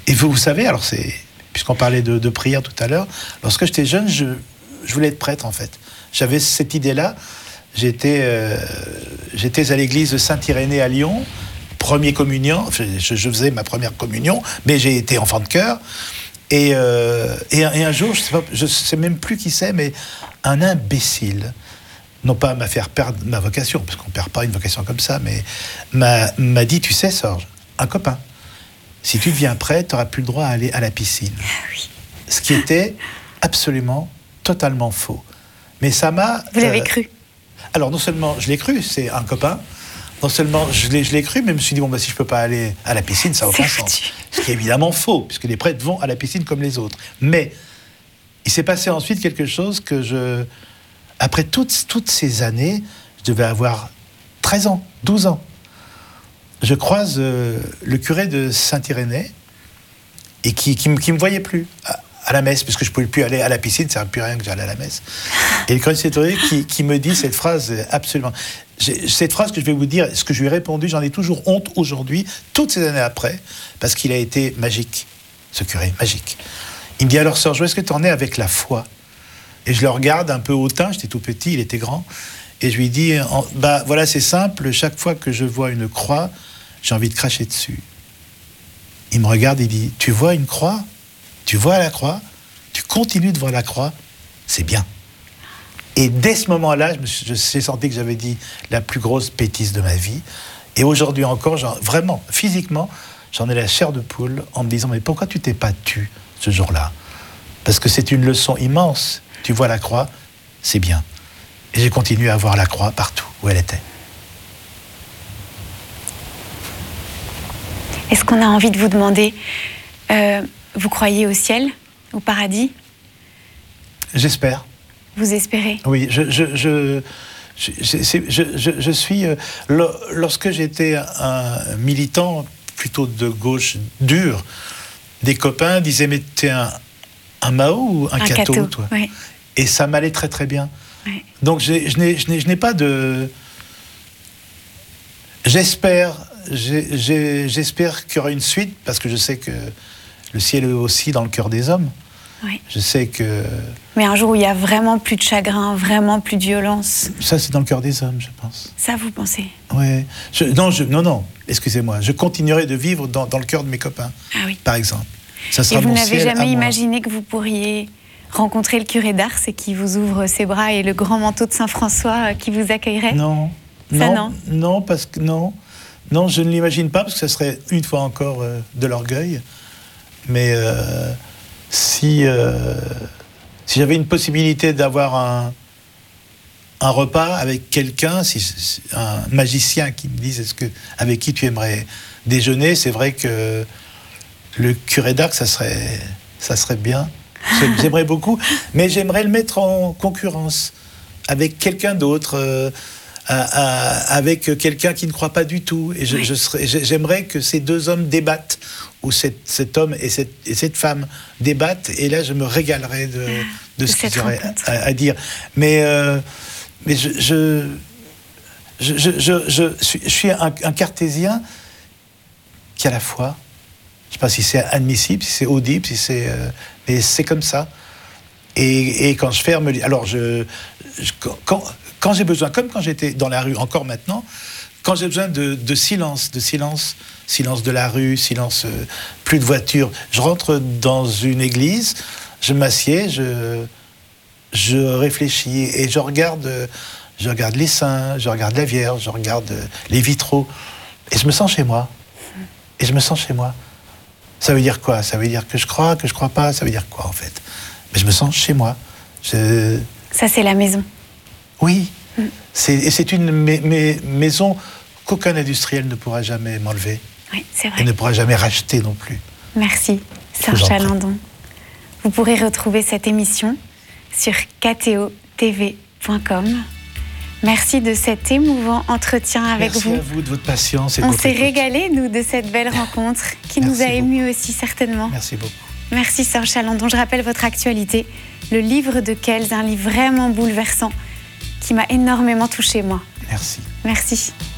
Et vous savez, alors puisqu'on parlait de prière tout à l'heure, lorsque j'étais jeune, je voulais être prêtre en fait. J'avais cette idée-là. J'étais à l'église de Saint-Irénée à Lyon, premier communiant. Je faisais ma première communion, mais j'ai été enfant de chœur. Et un jour, je sais même plus qui c'est, mais un imbécile, non pas m'a fait perdre ma vocation, parce qu'on perd pas une vocation comme ça, mais m'a dit, tu sais, Sorge, un copain, si tu deviens prêtre, tu n'auras plus le droit à aller à la piscine. Ah oui. Ce qui était absolument, totalement faux. Mais ça m'a... Vous l'avez cru? Alors, non seulement je l'ai cru, c'est un copain, non seulement je l'ai cru, mais je me suis dit, si je ne peux pas aller à la piscine, ça n'a aucun sens. Ce qui est évidemment faux, puisque les prêtres vont à la piscine comme les autres. Mais il s'est passé ensuite quelque chose que après toutes ces années, je devais avoir 13 ans, 12 ans. Je croise le curé de Saint-Irénée et qui me voyait plus à la messe, puisque je ne pouvais plus aller à la piscine, ça ne servait plus à rien que j'allais à la messe. Et le curé de Saint-Irénée qui me dit cette phrase absolument... Cette phrase que je vais vous dire, ce que je lui ai répondu, j'en ai toujours honte aujourd'hui, toutes ces années après, parce qu'il a été magique, ce curé, magique. Il me dit, alors Sorge, où est-ce que tu en es avec la foi? Et je le regarde un peu hautain, j'étais tout petit, il était grand, et je lui dis, voilà, c'est simple, chaque fois que je vois une croix, j'ai envie de cracher dessus. Il me regarde, il dit, tu vois une croix? Tu vois la croix? Tu continues de voir la croix? C'est bien. Et dès ce moment-là, j'ai senti que j'avais dit la plus grosse bêtise de ma vie. Et aujourd'hui encore, vraiment, physiquement, j'en ai la chair de poule en me disant, mais pourquoi tu t'es pas tu ce jour-là? Parce que c'est une leçon immense. Tu vois la croix, c'est bien. Et j'ai continué à voir la croix partout où elle était. Est-ce qu'on a envie de vous demander, vous croyez au ciel, au paradis? J'espère. Vous espérez? Oui, je suis... lorsque j'étais un militant plutôt de gauche dur, des copains disaient, mais t'es un Mao ou un catho, toi? Oui. Et ça m'allait très très bien. Oui. Donc je n'ai pas de... J'espère qu'il y aura une suite, parce que je sais que le ciel est aussi dans le cœur des hommes. Oui. Je sais que... Mais un jour où il y a vraiment plus de chagrin, vraiment plus de violence. Ça, c'est dans le cœur des hommes, je pense. Ça, vous pensez? Oui. Non, excusez-moi. Je continuerai de vivre dans le cœur de mes copains, ah oui. Par exemple. Ça sera et vous mon n'avez ciel jamais à moi. imaginé que vous pourriez rencontrer le curé d'Ars et qui vous ouvre ses bras et le grand manteau de Saint-François qui vous accueillerait? Non. Non, parce que non, je ne l'imagine pas, parce que ça serait une fois encore de l'orgueil. Mais si j'avais une possibilité d'avoir un repas avec quelqu'un, un magicien qui me dise avec qui tu aimerais déjeuner, c'est vrai que le curé d'Ars, ça serait bien. J'aimerais beaucoup, mais j'aimerais le mettre en concurrence avec quelqu'un d'autre, avec quelqu'un qui ne croit pas du tout. Et j'aimerais que ces deux hommes débattent, ou cet homme et cette femme débattent, et là je me régalerais de ce qu'ils auraient à dire. Mais je suis un cartésien qui a la foi. Je ne sais pas si c'est admissible, si c'est audible, mais c'est comme ça. Et quand je ferme... Alors, quand j'ai besoin, comme quand j'étais dans la rue, encore maintenant, quand j'ai besoin de silence de la rue, silence, plus de voitures, je rentre dans une église, je m'assieds, je réfléchis et je regarde les saints, je regarde la Vierge, je regarde les vitraux, et je me sens chez moi. Ça veut dire quoi? Ça veut dire que je crois pas? Ça veut dire quoi, en fait? Mais je me sens chez moi. Ça, c'est la maison. Oui. C'est une maison qu'aucun industriel ne pourra jamais m'enlever. Oui, c'est vrai. Et ne pourra jamais racheter non plus. Merci, Sorge Chalandon. Vous pourrez retrouver cette émission sur ktotv.com. Merci de cet émouvant entretien avec vous. Merci à vous de votre patience. Et on s'est régalé, nous, de cette belle rencontre qui nous a émus aussi, certainement. Merci beaucoup. Merci, Sorge Chalandon. Je rappelle votre actualité, le livre de Kelz, un livre vraiment bouleversant qui m'a énormément touchée, moi. Merci. Merci.